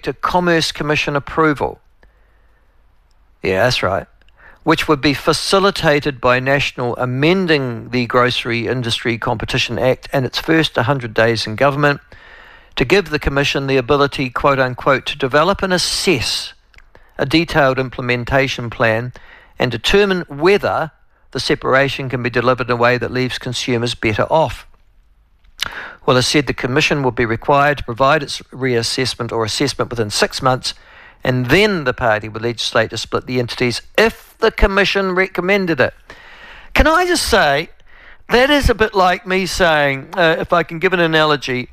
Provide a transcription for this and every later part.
subject to Commerce Commission approval. Yeah, that's right. Which would be facilitated by National amending the Grocery Industry Competition Act and its first 100 days in government to give the Commission the ability, quote unquote, to develop and assess a detailed implementation plan and determine whether the separation can be delivered in a way that leaves consumers better off. Well, as said, the Commission will be required to provide its reassessment or assessment within 6 months, and then the party would legislate to split the entities if the Commission recommended it. Can I just say, that is a bit like me saying, if I can give an analogy,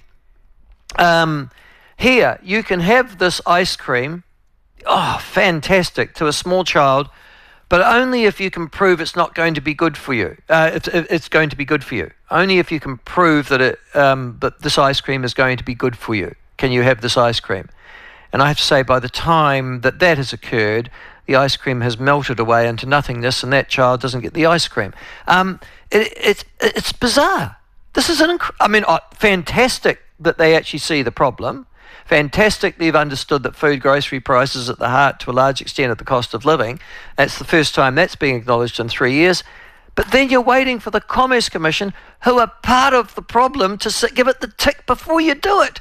here, you can have this ice cream, oh, fantastic, to a small child, but only if you can prove it's not going to be good for you. It's going to be good for you. Only if you can prove that that this ice cream is going to be good for you can you have this ice cream. And I have to say, by the time that has occurred, the ice cream has melted away into nothingness, and that child doesn't get the ice cream. It's bizarre. This is fantastic that they actually see the problem. Fantastic they've understood that food grocery prices at the heart, to a large extent, of the cost of living. That's the first time that's being acknowledged in 3 years. But then you're waiting for the Commerce Commission, who are part of the problem, to give it the tick before you do it.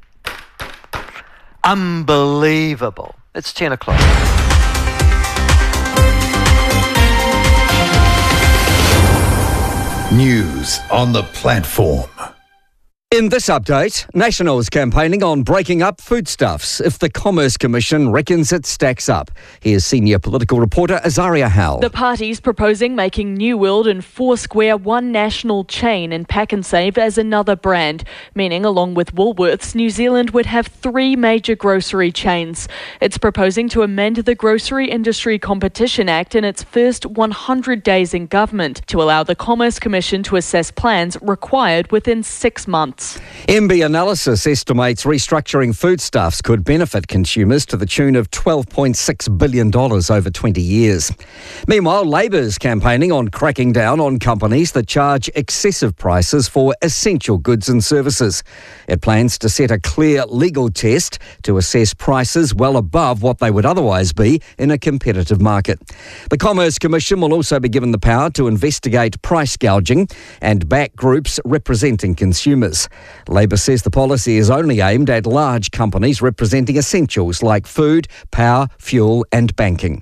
Unbelievable. It's 10 o'clock. News on the platform. In this update, Nationals campaigning on breaking up foodstuffs if the Commerce Commission reckons it stacks up. Here's senior political reporter Azaria Howell. The party's proposing making New World and Foursquare one national chain and Pak'nSave as another brand, meaning along with Woolworths, New Zealand would have 3 major grocery chains. It's proposing to amend the Grocery Industry Competition Act in its first 100 days in government to allow the Commerce Commission to assess plans required within 6 months. MB Analysis estimates restructuring foodstuffs could benefit consumers to the tune of $12.6 billion over 20 years. Meanwhile, Labour's campaigning on cracking down on companies that charge excessive prices for essential goods and services. It plans to set a clear legal test to assess prices well above what they would otherwise be in a competitive market. The Commerce Commission will also be given the power to investigate price gouging and back groups representing consumers. Labor says the policy is only aimed at large companies representing essentials like food, power, fuel and banking.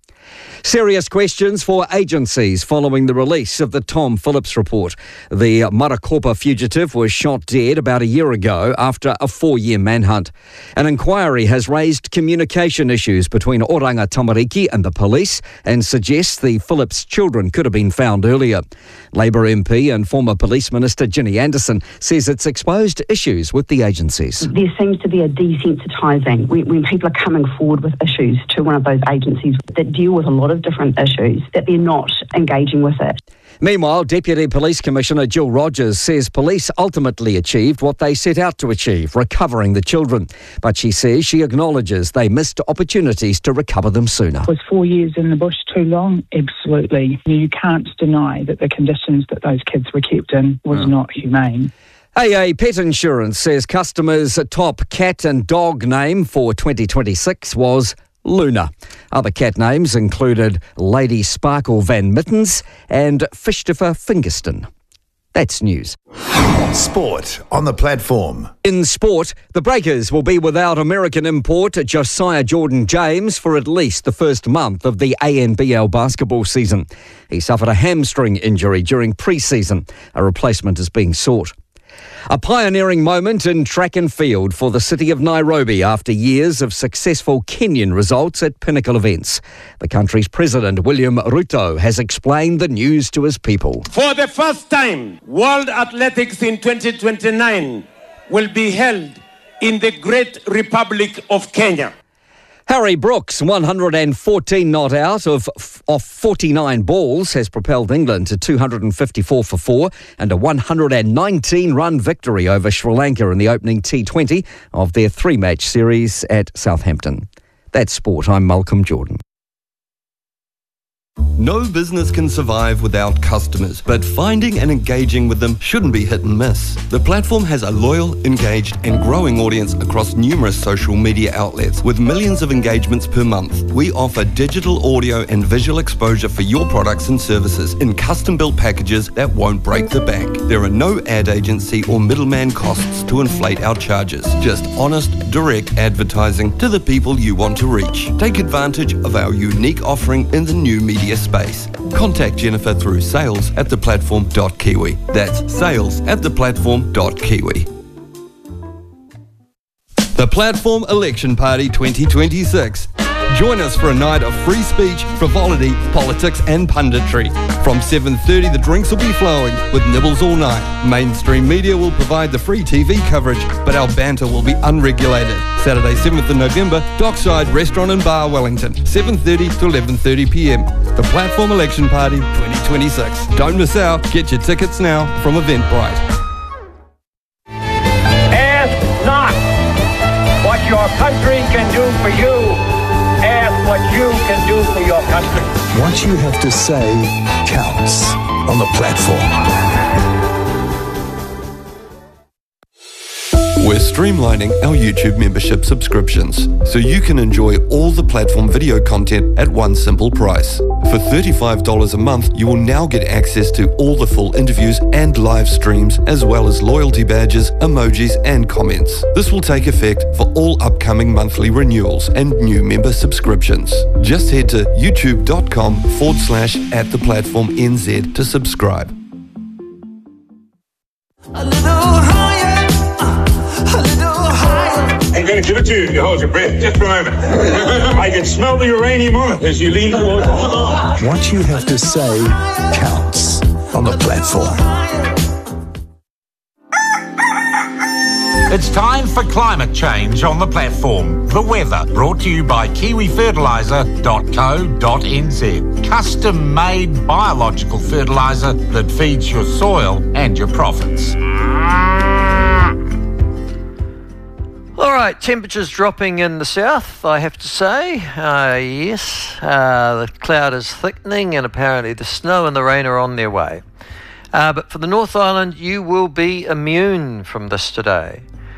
Serious questions for agencies following the release of the Tom Phillips report. The Marakopa fugitive was shot dead about a year ago after a 4-year manhunt. An inquiry has raised communication issues between Oranga Tamariki and the police and suggests the Phillips children could have been found earlier. Labour MP and former Police Minister Ginny Anderson says it's exposed issues with the agencies. There seems to be a desensitising when people are coming forward with issues to one of those agencies that deal with a lot of different issues, that they're not engaging with it. Meanwhile, Deputy Police Commissioner Jill Rogers says police ultimately achieved what they set out to achieve, recovering the children. But she says she acknowledges they missed opportunities to recover them sooner. Was 4 years in the bush too long? Absolutely. You can't deny that the conditions that those kids were kept in was not humane. AA Pet Insurance says customers' top cat and dog name for 2026 was Luna. Other cat names included Lady Sparkle Van Mittens and Fishtifer Fingerston. That's news. Sport on the platform. In sport, the Breakers will be without American import Josiah Jordan-James for at least the first month of the ANBL basketball season. He suffered a hamstring injury during pre-season. A replacement is being sought. A pioneering moment in track and field for the city of Nairobi after years of successful Kenyan results at pinnacle events. The country's president, William Ruto, has explained the news to his people. For the first time, World Athletics in 2029 will be held in the Great Republic of Kenya. Harry Brooks, 114 not out of 49 balls, has propelled England to 254 for 4 and a 119-run victory over Sri Lanka in the opening T20 of their 3-match series at Southampton. That's sport. I'm Malcolm Jordan. No business can survive without customers, but finding and engaging with them shouldn't be hit and miss. The platform has a loyal, engaged and growing audience across numerous social media outlets with millions of engagements per month. We offer digital audio and visual exposure for your products and services in custom-built packages that won't break the bank. There are no ad agency or middleman costs to inflate our charges. Just honest, direct advertising to the people you want to reach. Take advantage of our unique offering in the new media space. Contact Jennifer through sales@theplatform.kiwi. That's sales@theplatform.kiwi. The Platform Election Party 2026. Join us for a night of free speech, frivolity, politics and punditry. From 7:30 the drinks will be flowing with nibbles all night. Mainstream media will provide the free TV coverage, but our banter will be unregulated. Saturday 7th of November, Dockside Restaurant and Bar, Wellington, 7:30 to 11:30 p.m. The Platform Election Party 2026. Don't miss out. Get your tickets now from Eventbrite. Ask not what your country can do for you. Ask what you can do for your country. What you have to say counts on the platform. We're streamlining our YouTube membership subscriptions so you can enjoy all the platform video content at one simple price. For $35 a month, you will now get access to all the full interviews and live streams, as well as loyalty badges, emojis and comments. This will take effect for all upcoming monthly renewals and new member subscriptions. Just head to youtube.com/@theplatformnz to subscribe. I'm going to give it to you if you hold your breath just for a moment. I can smell the uranium on it as you lean towards it. What you have to say counts on the platform. It's time for climate change on the platform. The weather, brought to you by kiwifertiliser.co.nz. Custom-made biological fertiliser that feeds your soil and your profits. All right, temperatures dropping in the south, I have to say. Yes, the cloud is thickening and apparently the snow and the rain are on their way. But for the North Island, you will be immune from this today.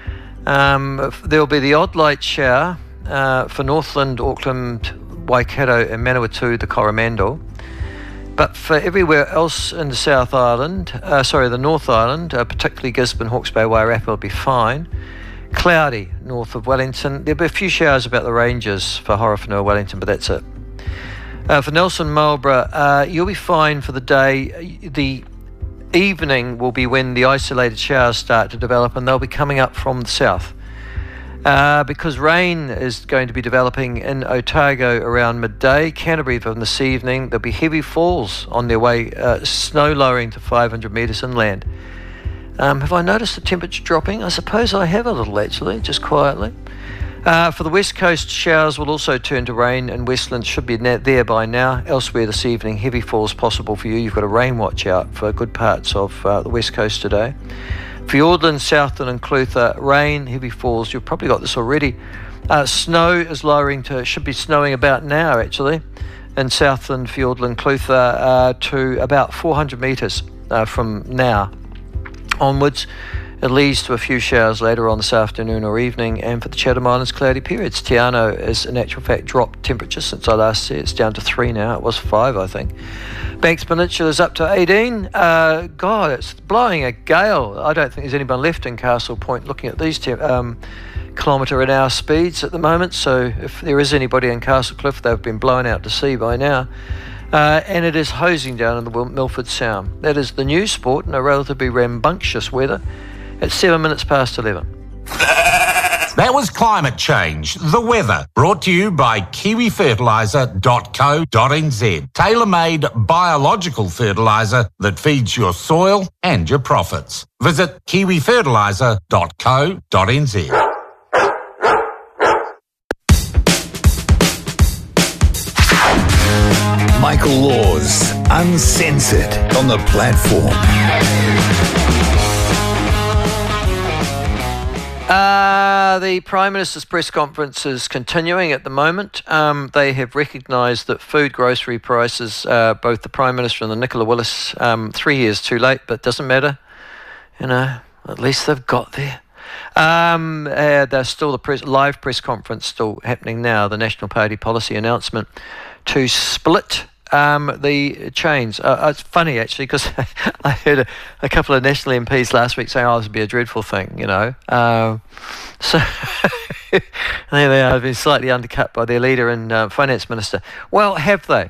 There will be the odd light shower for Northland, Auckland, Waikato and Manawatu, the Coromandel. But for everywhere else in the South Island, the North Island, particularly Gisborne, Hawke's Bay, Wairarapa, will be fine. Cloudy north of Wellington. There'll be a few showers about the ranges for Horowhenua, Wellington, but that's it. For Nelson, Marlborough, you'll be fine for the day. The evening will be when the isolated showers start to develop, and they'll be coming up from the south. Because rain is going to be developing in Otago around midday, Canterbury from this evening. There'll be heavy falls on their way, snow lowering to 500 metres inland. Have I noticed the temperature dropping? I suppose I have a little, actually, just quietly. For the west coast, showers will also turn to rain, and Westland should be there by now. Elsewhere this evening, heavy falls possible for you. You've got a rain watch out for good parts of the west coast today. Fiordland, Southland and Clutha, rain, heavy falls. You've probably got this already. Snow is lowering should be snowing about now, actually, in Southland, Fiordland, Clutha, to about 400 metres from now onwards. It leads to a few showers later on this afternoon or evening, and for the Chatham Islands, cloudy periods. Te Anau is in actual fact dropped temperature since I last said. It's down to 3 now. It was 5, I think. Banks Peninsula is up to 18. God, it's blowing a gale. I don't think there's anyone left in Castle Point looking at these kilometre-an-hour speeds at the moment, so if there is anybody in Castle Cliff, they've been blown out to sea by now. And it is hosing down in the Milford Sound. That is the new sport in a relatively rambunctious weather. It's 7 minutes past 11. That was climate change, the weather, brought to you by kiwifertiliser.co.nz. Tailor-made biological fertiliser that feeds your soil and your profits. Visit kiwifertiliser.co.nz. Michael Laws, Uncensored, on the platform. The Prime Minister's press conference is continuing at the moment. They have recognised that food grocery prices, both the Prime Minister and the Nicola Willis, 3 years too late, but doesn't matter. You know, at least they've got there. There's still the live press conference still happening now, the National Party policy announcement to split the chains. It's funny actually, because I heard a couple of National MPs last week saying, "Oh, this would be a dreadful thing," you know. So there they are, been slightly undercut by their leader and finance minister. Well, have they?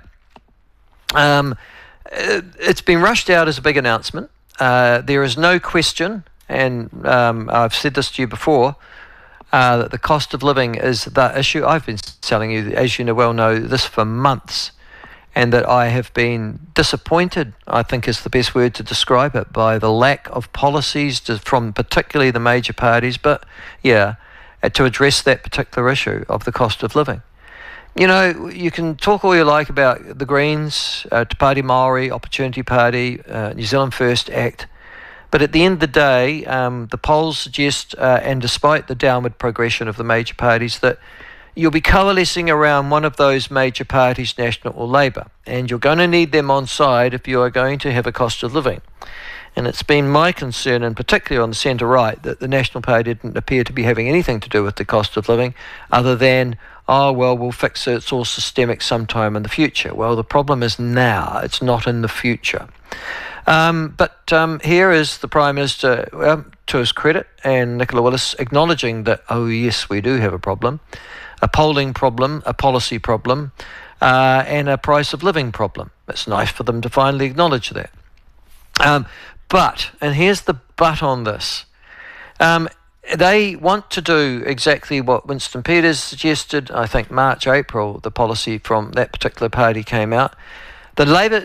It's been rushed out as a big announcement. There is no question, and I've said this to you before, that the cost of living is the issue. I've been telling you, as you well know, this for months. And that I have been disappointed, I think is the best word to describe it, by the lack of policies from particularly the major parties, but yeah, to address that particular issue of the cost of living. You know, you can talk all you like about the Greens, Te Pāti Māori, Opportunity Party, New Zealand First Act, but at the end of the day, the polls suggest, and despite the downward progression of the major parties, that you'll be coalescing around one of those major parties, National or Labour, and you're going to need them on side if you are going to have a cost of living. And it's been my concern, and particularly on the centre-right, that the National Party didn't appear to be having anything to do with the cost of living, other than, oh, well, we'll fix it, it's all systemic sometime in the future. Well, the problem is now, it's not in the future. But here is the Prime Minister, to his credit, and Nicola Willis acknowledging that, oh yes, we do have a problem. A polling problem, a policy problem, and a price of living problem. It's nice for them to finally acknowledge that. But, and here's the but on this, they want to do exactly what Winston Peters suggested. I think March, April, the policy from that particular party came out. The Labour,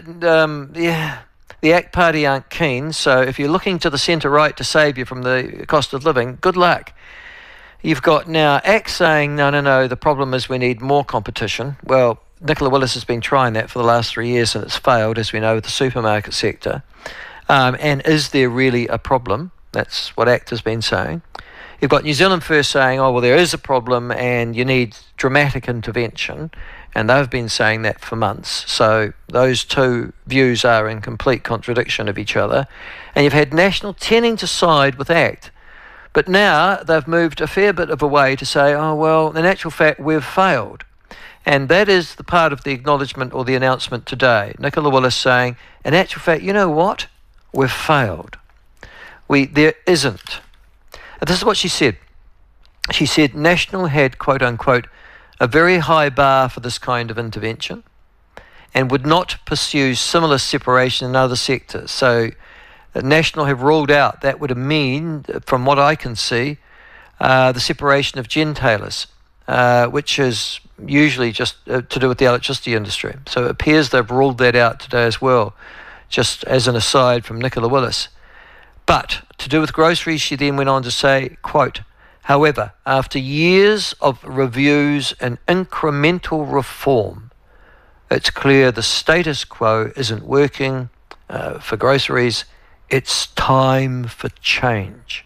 the ACT Party aren't keen, so if you're looking to the centre-right to save you from the cost of living, good luck. You've got now ACT saying, no, the problem is we need more competition. Well, Nicola Willis has been trying that for the last 3 years and it's failed, as we know, with the supermarket sector. And is there really a problem? That's what ACT has been saying. You've got New Zealand First saying, oh, well, there is a problem and you need dramatic intervention. And they've been saying that for months. So those two views are in complete contradiction of each other. And you've had National tending to side with ACT. But now they've moved a fair bit of a way to say, oh, well, in actual fact, we've failed. And that is the part of the acknowledgement or the announcement today. Nicola Willis saying, in actual fact, you know what? We've failed. There isn't. And this is what she said. She said National had, quote unquote, a very high bar for this kind of intervention and would not pursue similar separation in other sectors. So National have ruled out that would mean, from what I can see, the separation of gentailers, which is usually just to do with the electricity industry. So it appears they've ruled that out today as well, just as an aside from Nicola Willis. But to do with groceries, she then went on to say, quote, however, after years of reviews and incremental reform, it's clear the status quo isn't working for groceries. It's time for change.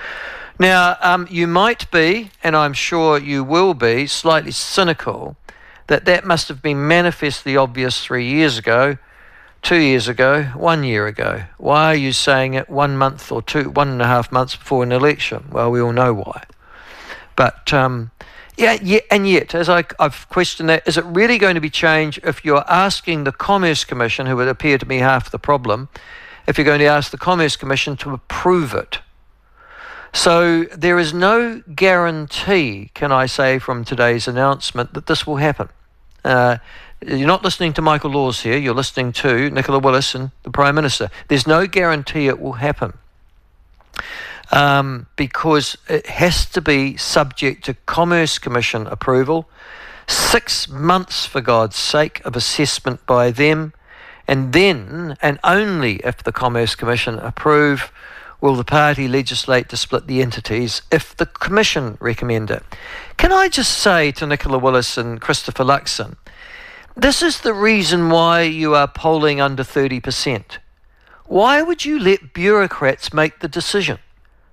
Now, you might be, and I'm sure you will be, slightly cynical that must have been manifestly obvious 3 years ago, 2 years ago, 1 year ago. Why are you saying it 1 month or 1.5 months before an election? Well, we all know why. But, and yet, as I've questioned that, is it really going to be changed if you're asking the Commerce Commission, who would appear to be half the problem, if you're going to ask the Commerce Commission to approve it? So there is no guarantee, can I say, from today's announcement that this will happen. You're not listening to Michael Laws here, you're listening to Nicola Willis and the Prime Minister. There's no guarantee it will happen because it has to be subject to Commerce Commission approval, 6 months, for God's sake, of assessment by them, and then, and only if the Commerce Commission approve, will the party legislate to split the entities if the Commission recommend it. Can I just say to Nicola Willis and Christopher Luxon, this is the reason why you are polling under 30%. Why would you let bureaucrats make the decision?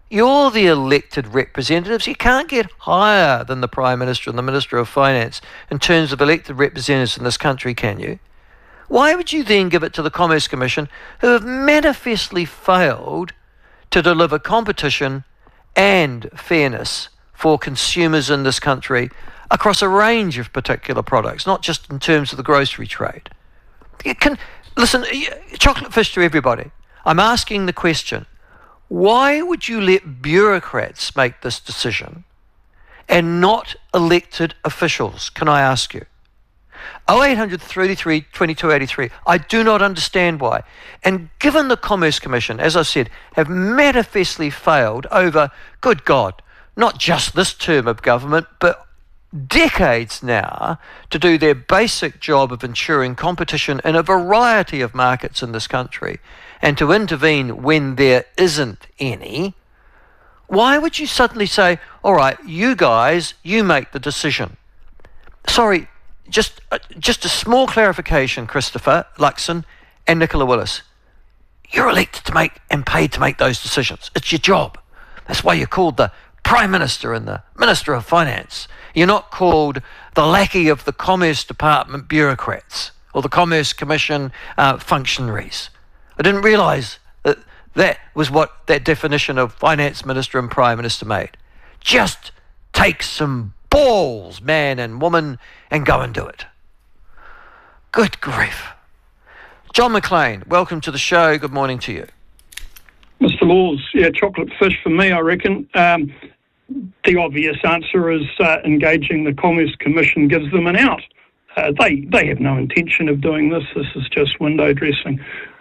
You're the elected representatives. You can't get higher than the Prime Minister and the Minister of Finance in terms of elected representatives in this country, can you? Why would you then give it to the Commerce Commission, who have manifestly failed to deliver competition and fairness for consumers in this country across a range of particular products, not just in terms of the grocery trade? Listen, chocolate fish to everybody. I'm asking the question, why would you let bureaucrats make this decision and not elected officials? Can I ask you? 0800 33 22 83. I do not understand why. And given the Commerce Commission, as I said, have manifestly failed over, good God, not just this term of government, but decades now, to do their basic job of ensuring competition in a variety of markets in this country and to intervene when there isn't any, why would you suddenly say, all right, you guys, you make the decision? Sorry, just a small clarification, Christopher Luxon and Nicola Willis. You're elected to make and paid to make those decisions. It's your job. That's why you're called the Prime Minister and the Minister of Finance. You're not called the lackey of the Commerce Department bureaucrats or the Commerce Commission functionaries. I didn't realise that that was what that definition of Finance Minister and Prime Minister made. Just take some balls, man and woman, and go and do it. Good grief. John McLean, welcome to the show. Good morning to you. Mr. Laws, chocolate fish for me, I reckon. The obvious answer is engaging the Commerce Commission gives them an out. They have no intention of doing this. This is just window dressing.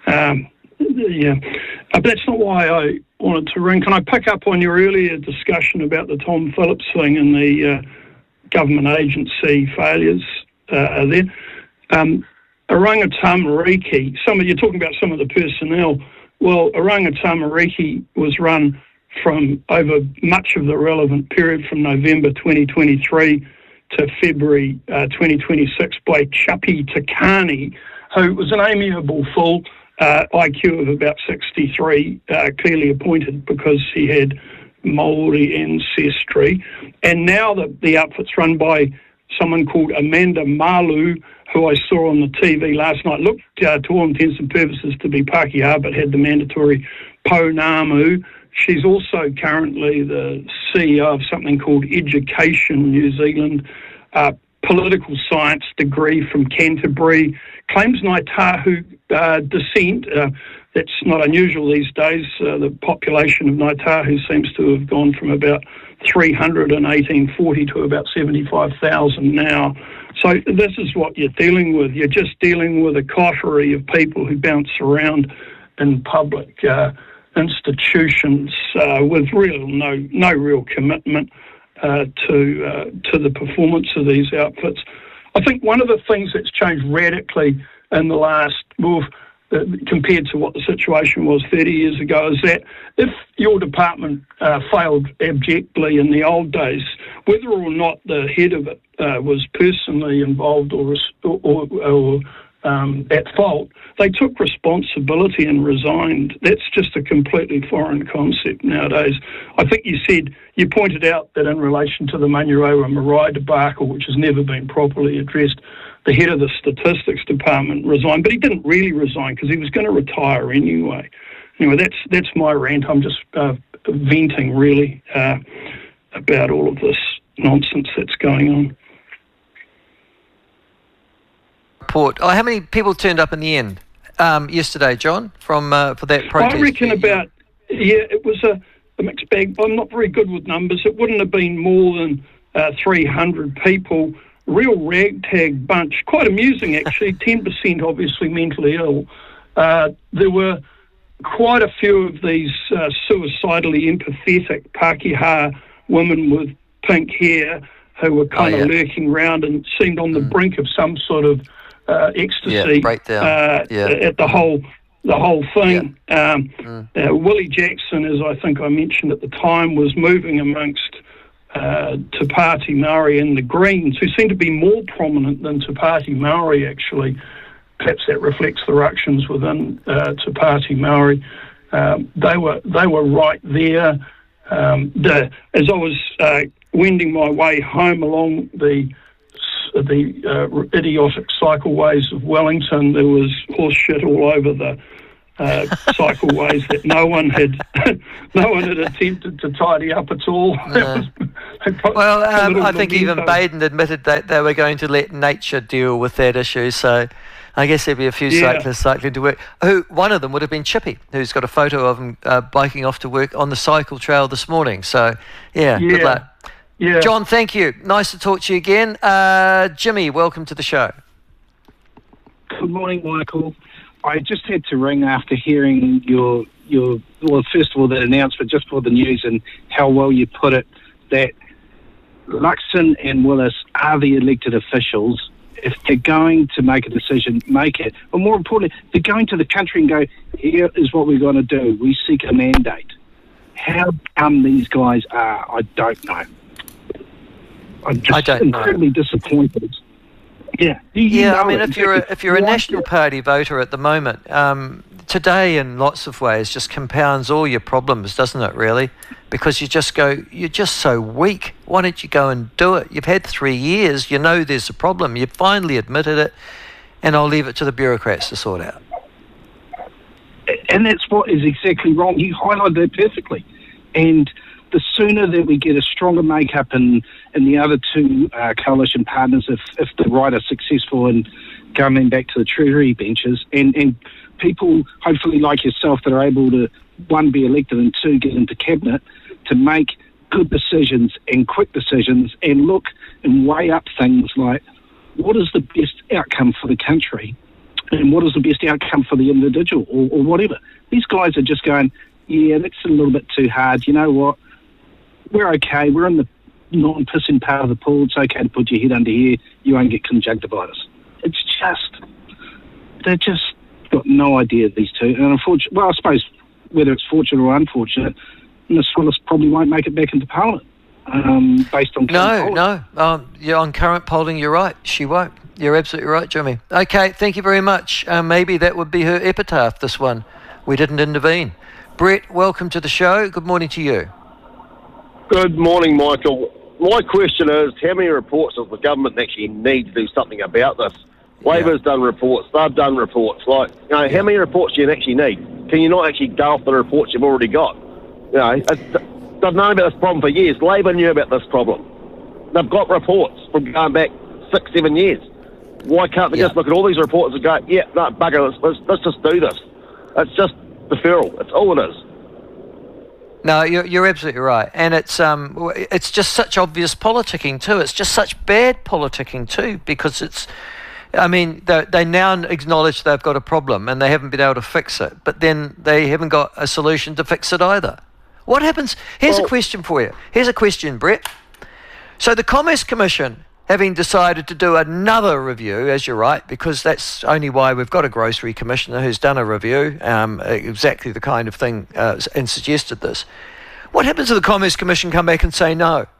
But that's not why I wanted to ring. Can I pick up on your earlier discussion about the Tom Phillips thing and the government agency failures there? Oranga Tamariki, you're talking about some of the personnel. Well, Oranga Tamariki was run from over much of the relevant period from November 2023 to February 2026 by Chappie Takani, who was an amiable fool, IQ of about 63, clearly appointed because he had Māori ancestry. And now the outfit's run by someone called Amanda Malu, who I saw on the TV last night, looked to all intents and purposes to be Pākehā, but had the mandatory Pounamu. She's also currently the CEO of something called Education New Zealand, political science degree from Canterbury, claims Ngāi Tahu descent. That's not unusual these days. The population of Ngāi Tahu seems to have gone from about 300 in 1840 to about 75,000 now. So this is what you're dealing with. You're just dealing with a coterie of people who bounce around in public institutions with no real commitment to the performance of these outfits. I think one of the things that's changed radically in the last compared to what the situation was 30 years ago is that if your department failed abjectly in the old days, whether or not the head of it was personally involved or at fault, they took responsibility and resigned. That's just a completely foreign concept nowadays. I think you pointed out that in relation to the Manurewa Marae debacle, which has never been properly addressed, the head of the statistics department resigned, but he didn't really resign because he was going to retire anyway. Anyway, that's my rant. I'm just venting really about all of this nonsense that's going on. Report. How many people turned up in the end yesterday, John, for that protest? I reckon it was a mixed bag. I'm not very good with numbers. It wouldn't have been more than 300 people. Real ragtag bunch. Quite amusing, actually. 10% obviously mentally ill. There were quite a few of these suicidally empathetic Pākehā women with pink hair who were kind of lurking around and seemed on the brink of some sort of ecstasy breakdown. At the whole thing. Willie Jackson, as I think I mentioned at the time, was moving amongst Te Pāti Māori and the Greens, who seem to be more prominent than Te Pāti Māori, actually. Perhaps that reflects the ructions within Te Pāti Māori. They were right there. As I was wending my way home along the idiotic cycleways of Wellington, there was horse shit all over the cycleways that no one had attempted to tidy up at all. No. Well, I think even Baden admitted that they were going to let nature deal with that issue, so I guess there'd be a few cyclists cycling to work. One of them would have been Chippy, who's got a photo of him biking off to work on the cycle trail this morning. So, good luck. Yeah. John, thank you. Nice to talk to you again. Jimmy, welcome to the show. Good morning, Michael. I just had to ring after hearing your well, first of all, that announcement just for the news and how well you put it, that Luxon and Willis are the elected officials. If they're going to make a decision, make it. But more importantly, they're going to the country and go, here is what we're going to do. We seek a mandate. How come these guys are? I don't know. I'm just incredibly disappointed. Yeah. I mean, if you're a National Party voter at the moment, today in lots of ways just compounds all your problems, doesn't it, really? Because you just go, you're just so weak. Why don't you go and do it? You've had 3 years. You know there's a problem. You've finally admitted it, and I'll leave it to the bureaucrats to sort out. And that's what is exactly wrong. You highlighted that perfectly. And the sooner that we get a stronger makeup in the other two coalition partners, if the right are successful in coming back to the Treasury benches, and people hopefully like yourself that are able to, one, be elected and two, get into cabinet to make good decisions and quick decisions and look and weigh up things like what is the best outcome for the country and what is the best outcome for the individual or whatever. These guys are just going, yeah, that's a little bit too hard. You know what? We're okay. We're in the non-pissing part of the pool. It's okay to put your head under here. You won't get conjunctivitis. It's just, they're just got no idea, these two. And unfortunately, well, I suppose whether it's fortunate or unfortunate, Miss Willis probably won't make it back into Parliament based on current polling. On current polling, you're right. She won't. You're absolutely right, Jimmy. Okay, thank you very much. Maybe that would be her epitaph, this one. We didn't intervene. Brett, welcome to the show. Good morning to you. Good morning, Michael. My question is, how many reports does the government actually need to do something about this? Labor's done reports. They've done reports. How many reports do you actually need? Can you not actually go off the reports you've already got? They've known about this problem for years. Labor knew about this problem. They've got reports from going back 6-7 years. Why can't they just look at all these reports and go, bugger, let's just do this? It's just deferral. It's all it is. No, you're absolutely right, and it's just such obvious politicking too. It's just such bad politicking too, because it's. I mean, they now acknowledge they've got a problem and they haven't been able to fix it, but then they haven't got a solution to fix it either. What happens? Here's a question for you. Here's a question, Brett. So the Commerce Commission, having decided to do another review, as you're right, because that's only why we've got a grocery commissioner who's done a review, exactly the kind of thing, and suggested this. What happens if the Commerce Commission come back and say no?